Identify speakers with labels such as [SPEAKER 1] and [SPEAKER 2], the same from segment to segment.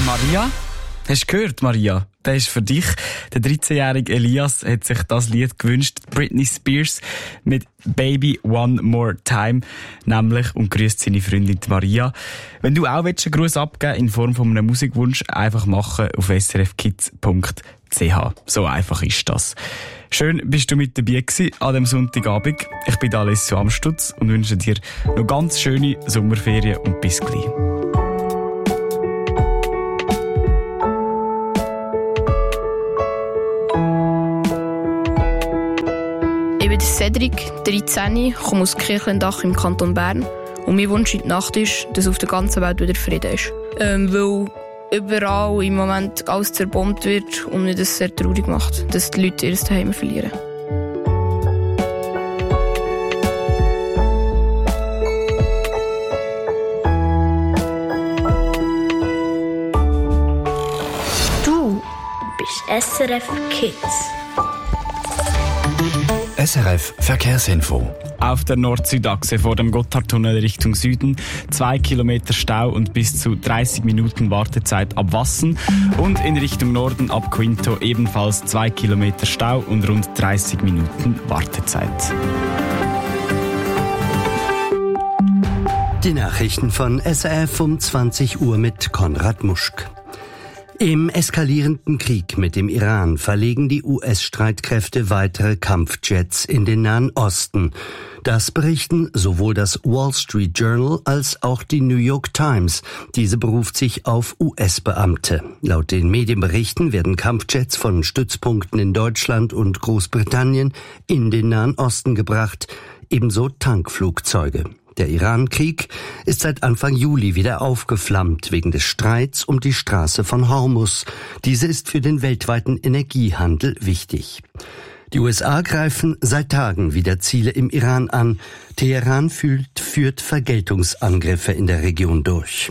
[SPEAKER 1] Maria? Hast du gehört, Maria? Das ist für dich. Der 13-jährige Elias hat sich das Lied gewünscht, Britney Spears mit Baby One More Time, nämlich, und grüßt seine Freundin Maria. Wenn du auch einen Gruß abgeben in Form von einem Musikwunsch, einfach machen auf srfkids.ch. So einfach ist das. Schön bist du mit dabei gewesen an dem Sonntagabend. Ich bin Alessio Amstutz und wünsche dir noch ganz schöne Sommerferien und bis gleich.
[SPEAKER 2] Ich bin Cedric, 13, komme aus Kirchlendach im Kanton Bern. Und mein Wunsch in der Nacht ist, dass auf der ganzen Welt wieder Frieden ist. Weil überall im Moment alles zerbombt wird und mich das sehr traurig macht, dass die Leute ihr Zuhause verlieren.
[SPEAKER 3] Du bist SRF Kids.
[SPEAKER 4] SRF Verkehrsinfo.
[SPEAKER 1] Auf der Nord-Süd-Achse vor dem Gotthardtunnel Richtung Süden 2 Kilometer Stau und bis zu 30 Minuten Wartezeit ab Wassen. Und in Richtung Norden ab Quinto ebenfalls 2 Kilometer Stau und rund 30 Minuten Wartezeit.
[SPEAKER 5] Die Nachrichten von SRF um 20 Uhr mit Konrad Muschk. Im eskalierenden Krieg mit dem Iran verlegen die US-Streitkräfte weitere Kampfjets in den Nahen Osten. Das berichten sowohl das Wall Street Journal als auch die New York Times. Diese beruft sich auf US-Beamte. Laut den Medienberichten werden Kampfjets von Stützpunkten in Deutschland und Großbritannien in den Nahen Osten gebracht, ebenso Tankflugzeuge. Der Iran-Krieg ist seit Anfang Juli wieder aufgeflammt wegen des Streits um die Straße von Hormuz. Diese ist für den weltweiten Energiehandel wichtig. Die USA greifen seit Tagen wieder Ziele im Iran an. Teheran führt Vergeltungsangriffe in der Region durch.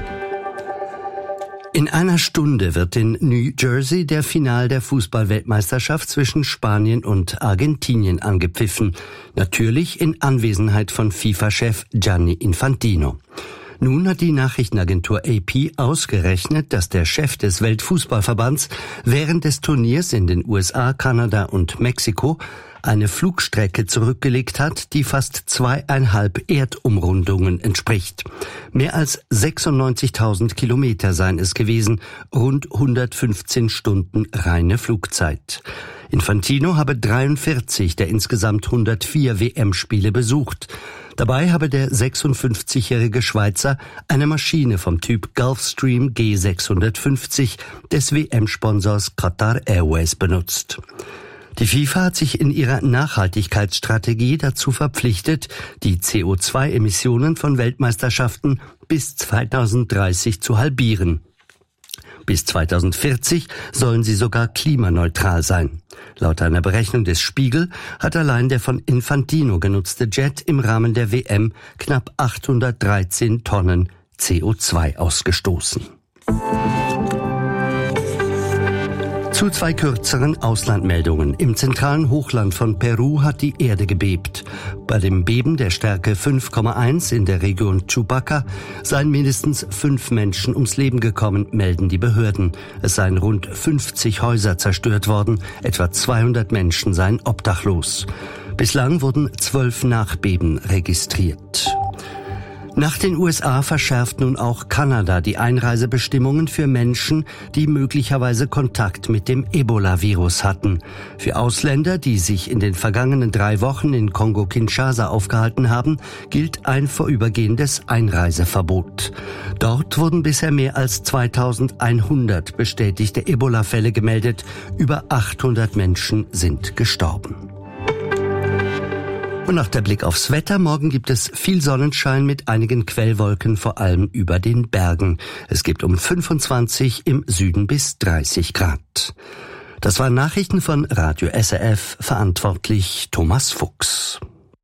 [SPEAKER 5] In einer Stunde wird in New Jersey der Final der Fußball-Weltmeisterschaft zwischen Spanien und Argentinien angepfiffen. Natürlich in Anwesenheit von FIFA-Chef Gianni Infantino. Nun hat die Nachrichtenagentur AP ausgerechnet, dass der Chef des Weltfußballverbands während des Turniers in den USA, Kanada und Mexiko eine Flugstrecke zurückgelegt hat, die fast 2,5 Erdumrundungen entspricht. Mehr als 96.000 Kilometer seien es gewesen, rund 115 Stunden reine Flugzeit. Infantino habe 43 der insgesamt 104 WM-Spiele besucht. Dabei habe der 56-jährige Schweizer eine Maschine vom Typ Gulfstream G650 des WM-Sponsors Qatar Airways benutzt. Die FIFA hat sich in ihrer Nachhaltigkeitsstrategie dazu verpflichtet, die CO2-Emissionen von Weltmeisterschaften bis 2030 zu halbieren. Bis 2040 sollen sie sogar klimaneutral sein. Laut einer Berechnung des Spiegel hat allein der von Infantino genutzte Jet im Rahmen der WM knapp 813 Tonnen CO2 ausgestoßen. Zu 2 kürzeren Auslandmeldungen. Im zentralen Hochland von Peru hat die Erde gebebt. Bei dem Beben der Stärke 5,1 in der Region Chupaca seien mindestens 5 Menschen ums Leben gekommen, melden die Behörden. Es seien rund 50 Häuser zerstört worden, etwa 200 Menschen seien obdachlos. Bislang wurden 12 Nachbeben registriert. Nach den USA verschärft nun auch Kanada die Einreisebestimmungen für Menschen, die möglicherweise Kontakt mit dem Ebola-Virus hatten. Für Ausländer, die sich in den vergangenen 3 Wochen in Kongo-Kinshasa aufgehalten haben, gilt ein vorübergehendes Einreiseverbot. Dort wurden bisher mehr als 2100 bestätigte Ebola-Fälle gemeldet. Über 800 Menschen sind gestorben. Und noch der Blick aufs Wetter. Morgen gibt es viel Sonnenschein mit einigen Quellwolken, vor allem über den Bergen. Es gibt um 25, im Süden bis 30 Grad. Das waren Nachrichten von Radio SRF, verantwortlich Thomas Fuchs.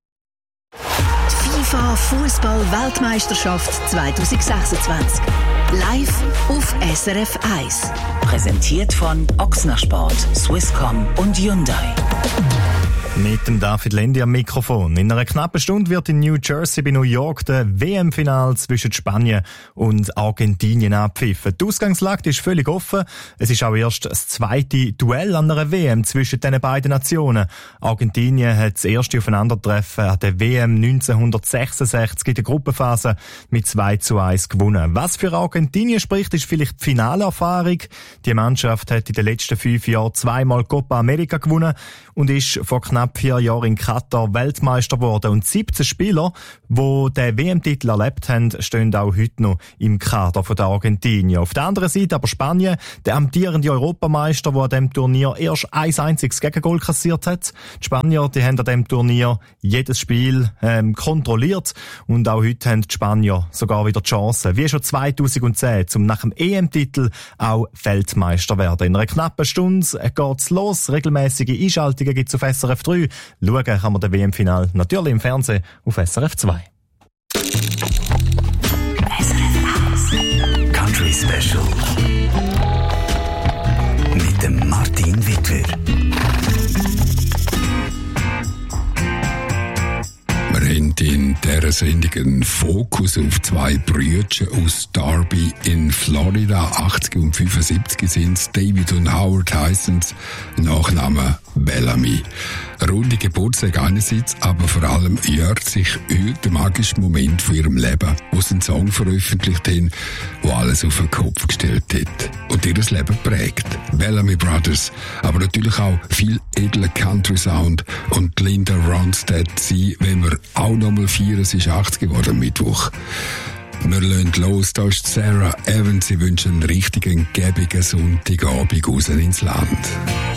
[SPEAKER 6] FIFA Fußball-Weltmeisterschaft 2026. Live auf SRF 1. Präsentiert von Ochsner Sport, Swisscom und Hyundai.
[SPEAKER 7] Mit dem David Lendi am Mikrofon. In einer knappen Stunde wird in New Jersey bei New York der WM-Final zwischen Spanien und Argentinien abpfiffen. Die Ausgangslage ist völlig offen. Es ist auch erst das zweite Duell an einer WM zwischen den beiden Nationen. Argentinien hat das erste Aufeinandertreffen an der WM 1966 in der Gruppenphase mit 2:1 gewonnen. Was für Argentinien spricht, ist vielleicht die Finalerfahrung. Die Mannschaft hat in den letzten 5 Jahren zweimal Copa America gewonnen und ist vor knapp 4 Jahren in Katar Weltmeister geworden. Und 17 Spieler, die den WM-Titel erlebt haben, stehen auch heute noch im Kader der Argentinier. Auf der anderen Seite aber Spanien, der amtierende Europameister, der an diesem Turnier erst ein einziges Gegengol kassiert hat. Die Spanier, die haben an diesem Turnier jedes Spiel kontrolliert. Und auch heute haben die Spanier sogar wieder die Chance, wie schon 2010, um nach dem EM-Titel auch Weltmeister werden. In einer knappen Stunde geht's los. Regelmäßige Einschaltungen gibt's auf SRF 3. Schauen kann man den WM-Final natürlich im Fernsehen auf SRF 2.
[SPEAKER 4] Country Special mit dem Martin Wittwer.
[SPEAKER 8] Wir haben in dieser Sendung einen Fokus auf 2 Brüder aus Darby in Florida. 80 und 75 sind es. David und Howard heissen es. Nachname Bellamy. Runde Geburtstag einerseits, aber vor allem jährt sich heute der magische Moment von ihrem Leben, wo sie einen Song veröffentlicht haben, der alles auf den Kopf gestellt hat und ihr Leben prägt. Bellamy Brothers, aber natürlich auch viel edler Country Sound und Linda Ronstadt, sie, wenn wir auch nochmal feiern, sie ist 80 geworden am Mittwoch. Wir lassen los, da ist Sarah Evans, sie wünschen einen richtigen, gäbigen Sonntagabend raus ins Land.